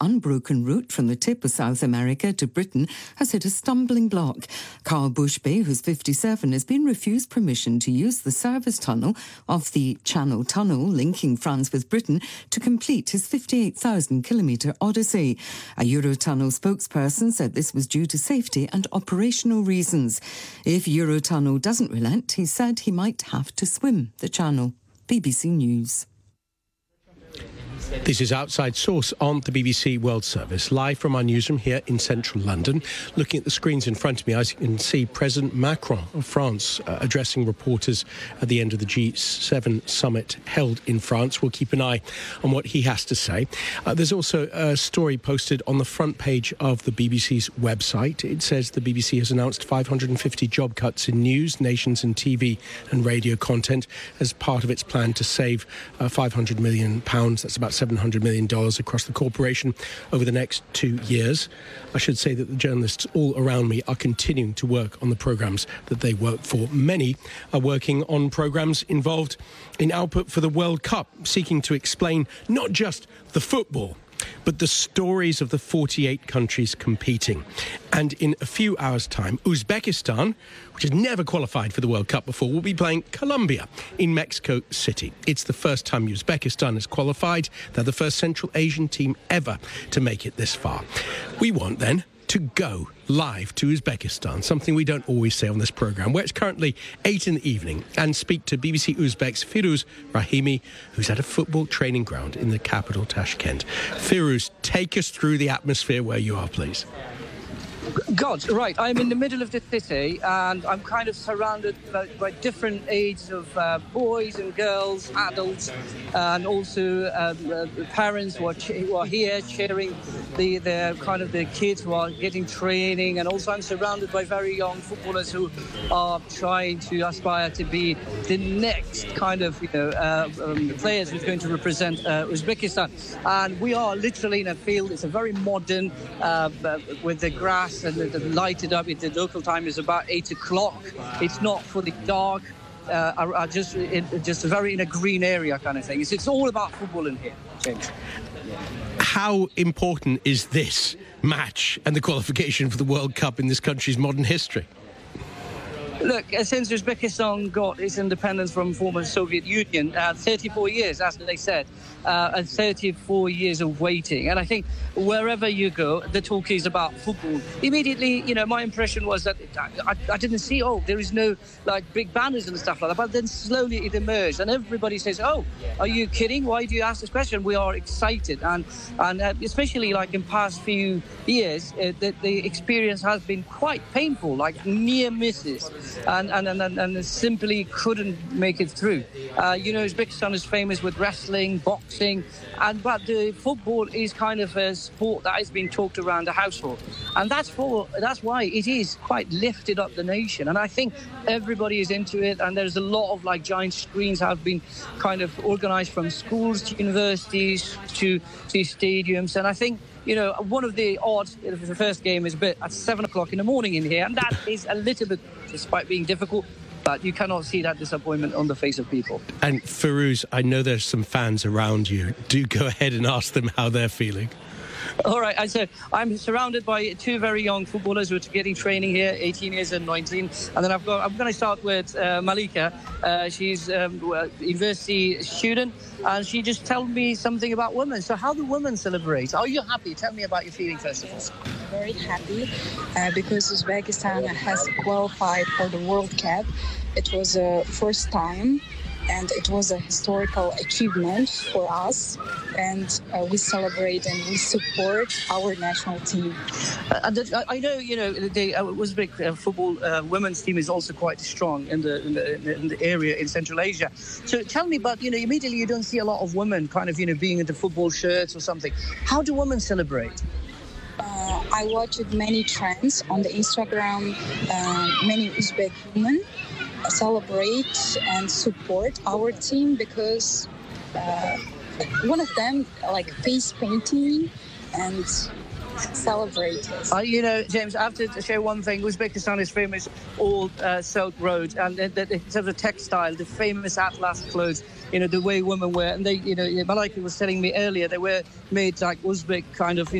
unbroken route from the tip of South America to Britain has hit a stumbling block. Carl Bushby, who's 57, has been refused permission to use the service tunnel of the Channel Tunnel linking France with Britain to complete his 58,000-kilometre odyssey. A Eurotunnel spokesperson said this was due to safety and operational reasons. If Eurotunnel doesn't relent, he said he might have to swim the channel. BBC News. This is Outside Source on the BBC World Service, live from our newsroom here in central London. Looking at the screens in front of me, as you can see President Macron of France addressing reporters at the end of the G7 summit held in France. We'll keep an eye on what he has to say. There's also a story posted on the front page of the BBC's website. It says the BBC has announced 550 job cuts in news, nations and TV and radio content as part of its plan to save £500 million. That's about $700 million across the corporation over the next 2 years. I should say that the journalists all around me are continuing to work on the programmes that they work for. Many are working on programmes involved in output for the World Cup, seeking to explain not just the football, but the stories of the 48 countries competing. And in a few hours' time, Uzbekistan, which has never qualified for the World Cup before, will be playing Colombia in Mexico City. It's the first time Uzbekistan has qualified. They're the first Central Asian team ever to make it this far. We want, then, to go live to Uzbekistan, something we don't always say on this programme, where it's currently 8 in the evening, and speak to BBC Uzbek's Firuz Rahimi, who's at a football training ground in the capital, Tashkent. Firuz, take us through the atmosphere where you are, please. God, right. I'm in the middle of the city and I'm kind of surrounded by different ages of boys and girls, adults, and also parents who are here cheering the kids who are getting training. And also I'm surrounded by very young footballers who are trying to aspire to be the next kind of players who's going to represent Uzbekistan. And we are literally in a field. It's a very modern with the grass and lighted up. The local time is about 8 o'clock. It's not fully dark. Just very in a green area kind of thing. It's all about football in here, James. How important is this match and the qualification for the World Cup in this country's modern history? Look, since Uzbekistan got its independence from former Soviet Union, 34 years, as they said, and 34 years of waiting. And I think wherever you go, the talk is about football. Immediately, my impression was that I didn't see, there is no big banners and stuff like that. But then slowly it emerged and everybody says, are you kidding? Why do you ask this question? We are excited. And especially in past few years, the experience has been quite painful, near misses. And simply couldn't make it through. Uzbekistan is famous with wrestling, boxing, but the football is kind of a sport that has been talked around the household, and that's why it is quite lifted up the nation. And I think everybody is into it, and there's a lot of giant screens have been kind of organised from schools to universities to stadiums, and I think. One of the odds of the first game is at 7 o'clock in the morning in here, and that is a little bit, despite being difficult, but you cannot see that disappointment on the face of people. And Firuz, I know there's some fans around you. Do go ahead and ask them how they're feeling. All right, I'm surrounded by two very young footballers who are getting training here, 18 years and 19. And then I'm going to start with Malika. She's a university student, and she just told me something about women. So how do women celebrate? Are you happy? Tell me about your feeling, first of all. Very happy because Uzbekistan has qualified for the World Cup. It was a first time. And it was a historical achievement for us, and we celebrate and we support our national team. I know, the Uzbek football women's team is also quite strong in the area in Central Asia. So tell me about, immediately you don't see a lot of women kind of, being into football shirts or something. How do women celebrate? I watched many trends on the Instagram, many Uzbek women celebrate and support our team because one of them face painting and celebrate it. You know, James, I have to share one thing. Uzbekistan is famous Old Silk Road, and in terms of textile, the famous Atlas clothes, you know, the way women wear. And they, you know, Malaika was telling me earlier, they were made like Uzbek kind of,